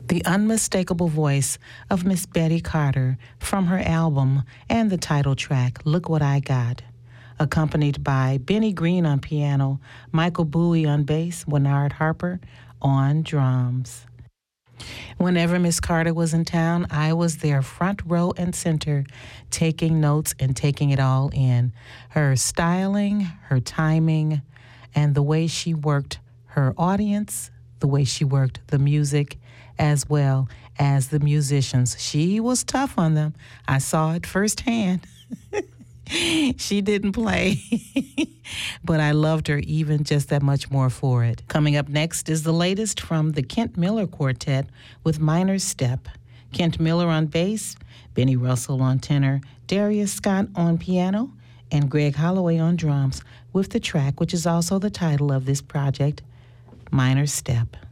The unmistakable voice of Miss Betty Carter from her album and the title track, Look What I Got, accompanied by Benny Green on piano, Michael Bowie on bass, Winard Harper on drums. Whenever Miss Carter was in town, I was there front row and center, taking notes and taking it all in. Her styling, her timing, and the way she worked her audience, the way she worked the music, as well as the musicians. She was tough on them. I saw it firsthand. She didn't play, but I loved her even just that much more for it. Coming up next is the latest from the Kent Miller Quartet with Minor Step. Kent Miller on bass, Benny Russell on tenor, Darius Scott on piano, and Greg Holloway on drums, with the track, which is also the title of this project, Minor Step.